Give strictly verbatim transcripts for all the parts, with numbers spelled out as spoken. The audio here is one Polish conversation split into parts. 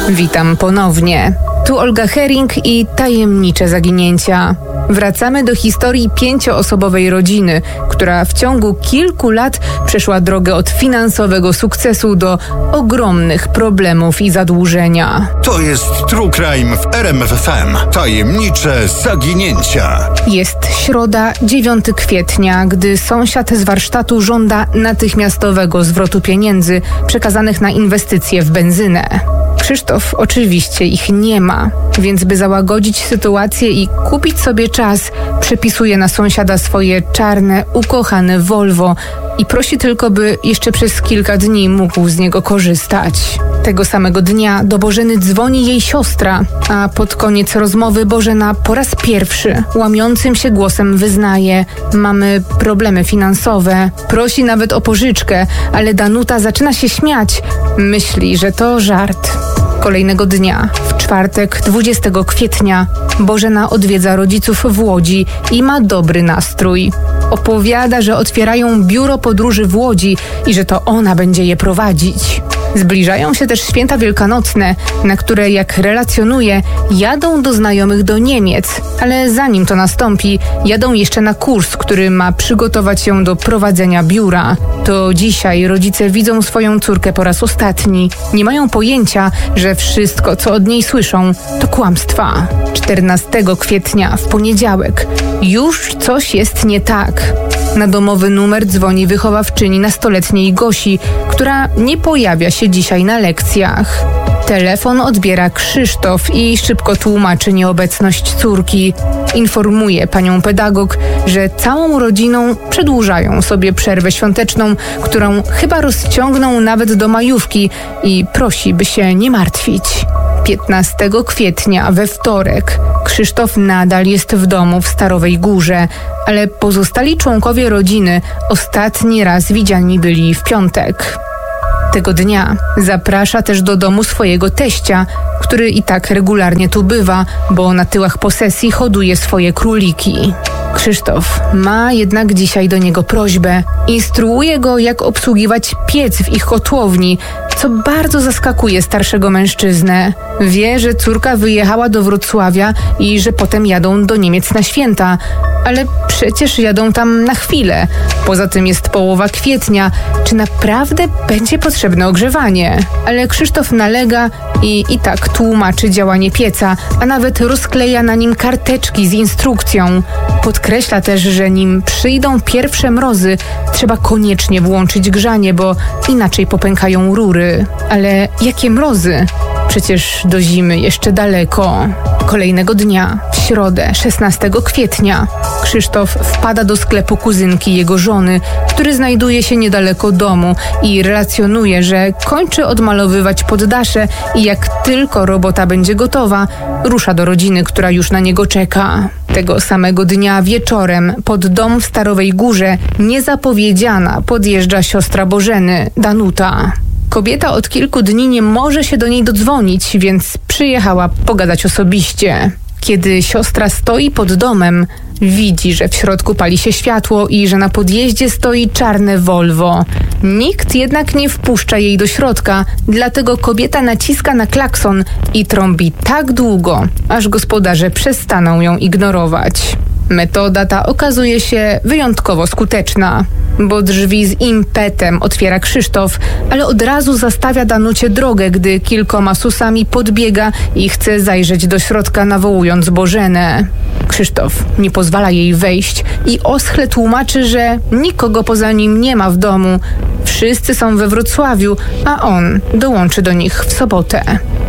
Witam ponownie. Tu Olga Hering i tajemnicze zaginięcia. Wracamy do historii pięcioosobowej rodziny, która w ciągu kilku lat przeszła drogę od finansowego sukcesu do ogromnych problemów i zadłużenia. To jest True Crime w R M F F M. Tajemnicze zaginięcia. Jest środa, dziewiątego kwietnia, gdy sąsiad z warsztatu żąda natychmiastowego zwrotu pieniędzy przekazanych na inwestycje w benzynę. Krzysztof oczywiście ich nie ma, więc by załagodzić sytuację i kupić sobie czas, przepisuje na sąsiada swoje czarne, ukochane Volvo i prosi tylko, by jeszcze przez kilka dni mógł z niego korzystać. Tego samego dnia do Bożeny dzwoni jej siostra, a pod koniec rozmowy Bożena po raz pierwszy łamiącym się głosem wyznaje: mamy problemy finansowe. Prosi nawet o pożyczkę, ale Danuta zaczyna się śmiać. Myśli, że to żart. Kolejnego dnia, w czwartek, dwudziestego kwietnia, Bożena odwiedza rodziców w Łodzi i ma dobry nastrój. Opowiada, że otwierają biuro podróży w Łodzi i że to ona będzie je prowadzić. Zbliżają się też święta wielkanocne, na które, jak relacjonuje, jadą do znajomych do Niemiec, ale zanim to nastąpi, jadą jeszcze na kurs, który ma przygotować ją do prowadzenia biura. To dzisiaj rodzice widzą swoją córkę po raz ostatni. Nie mają pojęcia, że wszystko, co od niej słyszą, to kłamstwa. czternastego kwietnia, w poniedziałek, już coś jest nie tak. Na domowy numer dzwoni wychowawczyni nastoletniej Gosi, która nie pojawia się dzisiaj na lekcjach. Telefon odbiera Krzysztof i szybko tłumaczy nieobecność córki. Informuje panią pedagog, że całą rodziną przedłużają sobie przerwę świąteczną, którą chyba rozciągną nawet do majówki, i prosi, by się nie martwić. piętnastego kwietnia, we wtorek, Krzysztof nadal jest w domu w Starowej Górze, ale pozostali członkowie rodziny ostatni raz widziani byli w piątek. Tego dnia zaprasza też do domu swojego teścia, który i tak regularnie tu bywa, bo na tyłach posesji hoduje swoje króliki. Krzysztof ma jednak dzisiaj do niego prośbę. Instruuje go, jak obsługiwać piec w ich kotłowni, co bardzo zaskakuje starszego mężczyznę. Wie, że córka wyjechała do Wrocławia i że potem jadą do Niemiec na święta, ale przecież jadą tam na chwilę. Poza tym jest połowa kwietnia. Czy naprawdę będzie potrzebne ogrzewanie? Ale Krzysztof nalega i i tak tłumaczy działanie pieca, a nawet rozkleja na nim karteczki z instrukcją. Podkreśla też, że nim przyjdą pierwsze mrozy, trzeba koniecznie włączyć grzanie, bo inaczej popękają rury. Ale jakie mrozy? Przecież do zimy jeszcze daleko. Kolejnego dnia, w środę, szesnastego kwietnia, Krzysztof wpada do sklepu kuzynki jego żony, który znajduje się niedaleko domu, i relacjonuje, że kończy odmalowywać poddasze i jak tylko robota będzie gotowa, rusza do rodziny, która już na niego czeka. Tego samego dnia wieczorem pod dom w Starowej Górze niezapowiedziana podjeżdża siostra Bożeny, Danuta. Kobieta od kilku dni nie może się do niej dodzwonić, więc przyjechała pogadać osobiście. Kiedy siostra stoi pod domem, widzi, że w środku pali się światło i że na podjeździe stoi czarne Volvo. Nikt jednak nie wpuszcza jej do środka, dlatego kobieta naciska na klakson i trąbi tak długo, aż gospodarze przestaną ją ignorować. Metoda ta okazuje się wyjątkowo skuteczna, bo drzwi z impetem otwiera Krzysztof, ale od razu zastawia Danucie drogę, gdy kilkoma susami podbiega i chce zajrzeć do środka, nawołując Bożenę. Krzysztof nie pozwala jej wejść i oschle tłumaczy, że nikogo poza nim nie ma w domu. Wszyscy są we Wrocławiu, a on dołączy do nich w sobotę.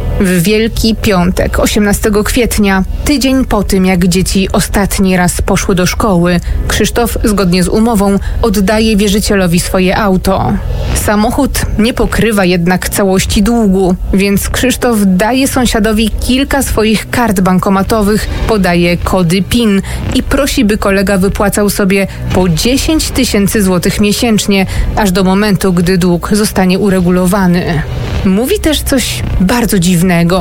W Wielki Piątek, osiemnastego kwietnia, tydzień po tym, jak dzieci ostatni raz poszły do szkoły, Krzysztof, zgodnie z umową, oddaje wierzycielowi swoje auto. Samochód nie pokrywa jednak całości długu, więc Krzysztof daje sąsiadowi kilka swoich kart bankomatowych, podaje kody PIN i prosi, by kolega wypłacał sobie po dziesięć tysięcy złotych miesięcznie, aż do momentu, gdy dług zostanie uregulowany. Mówi też coś bardzo dziwnego.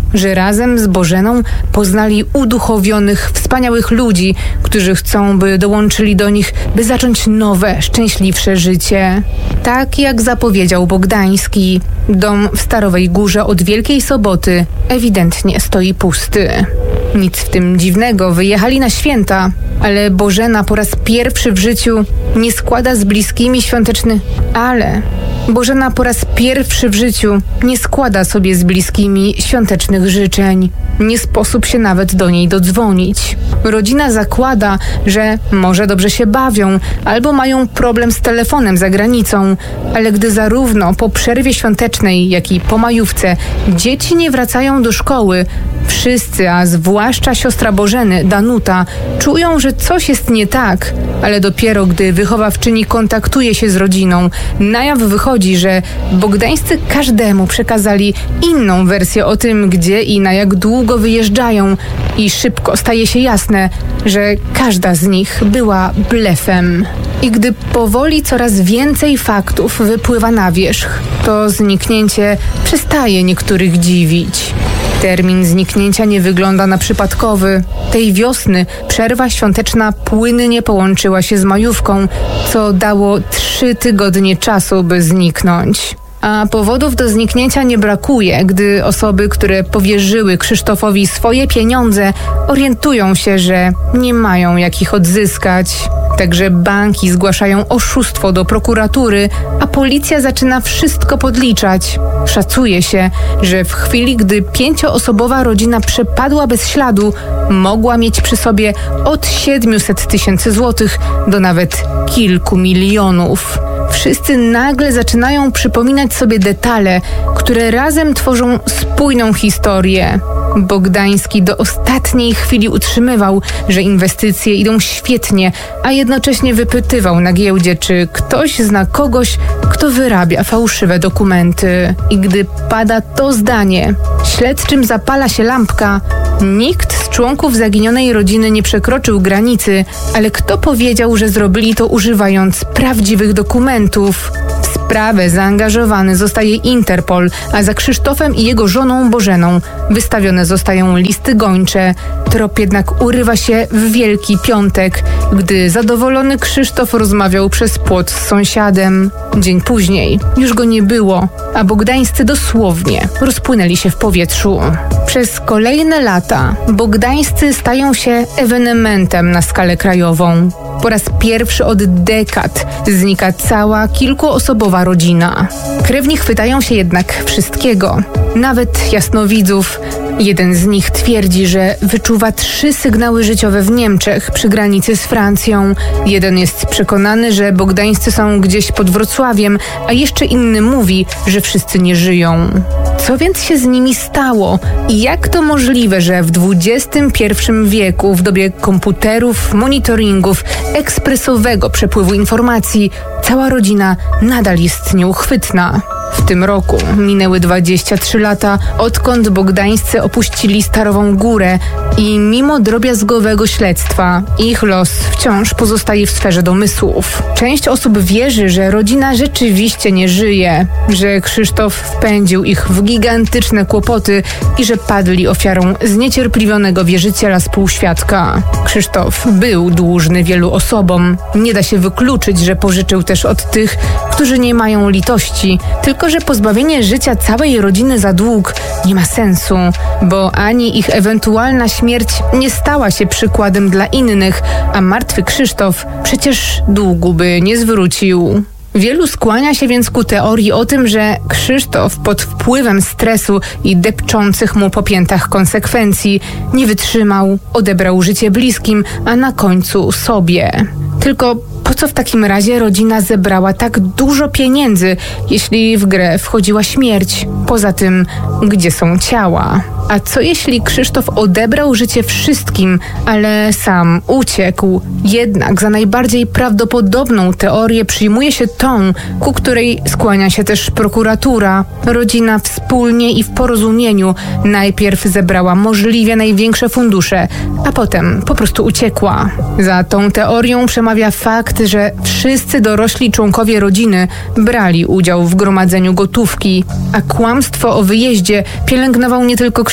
że razem z Bożeną poznali uduchowionych, wspaniałych ludzi, którzy chcą, by dołączyli do nich, by zacząć nowe, szczęśliwsze życie. Tak jak zapowiedział Bogdański, dom w Starowej Górze od Wielkiej Soboty ewidentnie stoi pusty. Nic w tym dziwnego, wyjechali na święta, ale Bożena po raz pierwszy w życiu nie składa z bliskimi świąteczny... Ale... Bożena po raz pierwszy w życiu nie składa sobie z bliskimi świątecznych życzeń. Nie sposób się nawet do niej dodzwonić. Rodzina zakłada, że może dobrze się bawią albo mają problem z telefonem za granicą, ale gdy zarówno po przerwie świątecznej, jak i po majówce dzieci nie wracają do szkoły, wszyscy, a zwłaszcza siostra Bożeny, Danuta, czują, że coś jest nie tak, ale dopiero gdy wychowawczyni kontaktuje się z rodziną, na jaw wychodzi, że bogdańscy każdemu przekazali inną wersję o tym, gdzie i na jak długo wyjeżdżają i szybko staje się jasne, że każda z nich była blefem. I gdy powoli coraz więcej faktów wypływa na wierzch, to zniknięcie przestaje niektórych dziwić. Termin zniknięcia nie wygląda na przypadkowy. Tej wiosny przerwa świąteczna płynnie połączyła się z majówką, co dało trzy tygodnie czasu, by zniknąć. A powodów do zniknięcia nie brakuje, gdy osoby, które powierzyły Krzysztofowi swoje pieniądze, orientują się, że nie mają jak ich odzyskać. Także banki zgłaszają oszustwo do prokuratury, a policja zaczyna wszystko podliczać. Szacuje się, że w chwili, gdy pięcioosobowa rodzina przepadła bez śladu, mogła mieć przy sobie od siedmiuset tysięcy złotych do nawet kilku milionów. Wszyscy nagle zaczynają przypominać sobie detale, które razem tworzą spójną historię. Bogdański do ostatniej chwili utrzymywał, że inwestycje idą świetnie, a jednocześnie wypytywał na giełdzie, czy ktoś zna kogoś, kto wyrabia fałszywe dokumenty. I gdy pada to zdanie, śledczym zapala się lampka, nikt z członków zaginionej rodziny nie przekroczył granicy, ale kto powiedział, że zrobili to używając prawdziwych dokumentów? W sprawę zaangażowany zostaje Interpol, a za Krzysztofem i jego żoną Bożeną wystawione zostają listy gończe. Trop jednak urywa się w Wielki Piątek, gdy zadowolony Krzysztof rozmawiał przez płot z sąsiadem. Dzień później już go nie było, a bogdańscy dosłownie rozpłynęli się w powietrzu. Przez kolejne lata bogdańscy stają się ewenementem na skalę krajową. Po raz pierwszy od dekad znika cała kilkuosobowa rodzina. Krewni chwytają się jednak wszystkiego, nawet jasnowidzów. Jeden z nich twierdzi, że wyczuwa trzy sygnały życiowe w Niemczech przy granicy z Francją. Jeden jest przekonany, że bogdańscy są gdzieś pod Wrocławiem, a jeszcze inny mówi, że wszyscy nie żyją. Co więc się z nimi stało? I jak to możliwe, że w dwudziestym pierwszym wieku, w dobie komputerów, monitoringów, ekspresowego przepływu informacji, cała rodzina nadal jest nieuchwytna? W tym roku minęły dwadzieścia trzy lata, odkąd bogdańscy opuścili Starową Górę i mimo drobiazgowego śledztwa ich los wciąż pozostaje w sferze domysłów. Część osób wierzy, że rodzina rzeczywiście nie żyje, że Krzysztof wpędził ich w gigantyczne kłopoty i że padli ofiarą zniecierpliwionego wierzyciela z półświadka. Krzysztof był dłużny wielu osobom. Nie da się wykluczyć, że pożyczył też od tych, którzy nie mają litości, tylko że pozbawienie życia całej rodziny za dług nie ma sensu, bo ani ich ewentualna śmierć nie stała się przykładem dla innych, a martwy Krzysztof przecież długu by nie zwrócił. Wielu skłania się więc ku teorii o tym, że Krzysztof pod wpływem stresu i depczących mu po piętach konsekwencji nie wytrzymał, odebrał życie bliskim, a na końcu sobie. Tylko po co w takim razie rodzina zebrała tak dużo pieniędzy, jeśli w grę wchodziła śmierć? Poza tym, gdzie są ciała? A co jeśli Krzysztof odebrał życie wszystkim, ale sam uciekł? Jednak za najbardziej prawdopodobną teorię przyjmuje się tą, ku której skłania się też prokuratura. Rodzina wspólnie i w porozumieniu najpierw zebrała możliwie największe fundusze, a potem po prostu uciekła. Za tą teorią przemawia fakt, że wszyscy dorośli członkowie rodziny brali udział w gromadzeniu gotówki, a kłamstwo o wyjeździe pielęgnował nie tylko Krzysztof,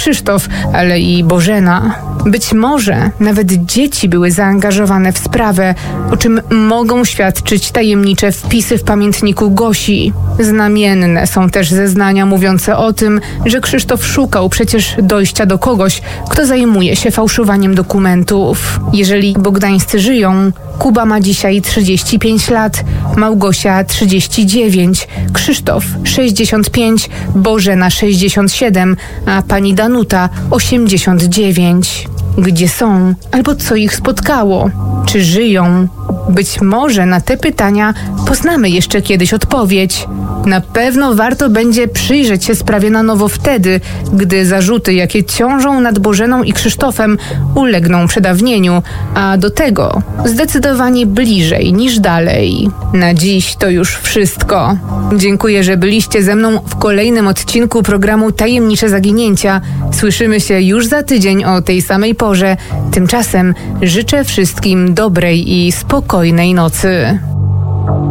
Krzysztof, ale i Bożena. Być może nawet dzieci były zaangażowane w sprawę, o czym mogą świadczyć tajemnicze wpisy w pamiętniku Gosi. Znamienne są też zeznania mówiące o tym, że Krzysztof szukał przecież dojścia do kogoś, kto zajmuje się fałszowaniem dokumentów. Jeżeli bogdańscy żyją, Kuba ma dzisiaj trzydzieści pięć lat, Małgosia trzydzieści dziewięć, Krzysztof sześćdziesiąt pięć, Bożena sześćdziesiąt siedem, a pani Danuta osiemdziesiąt dziewięć. Gdzie są? Albo co ich spotkało? Czy żyją? Być może na te pytania poznamy jeszcze kiedyś odpowiedź. Na pewno warto będzie przyjrzeć się sprawie na nowo wtedy, gdy zarzuty, jakie ciążą nad Bożeną i Krzysztofem, ulegną przedawnieniu, a do tego zdecydowanie bliżej niż dalej. Na dziś to już wszystko. Dziękuję, że byliście ze mną w kolejnym odcinku programu Tajemnicze Zaginięcia. Słyszymy się już za tydzień o tej samej porze. Tymczasem życzę wszystkim dobrej i spokojnej nocy.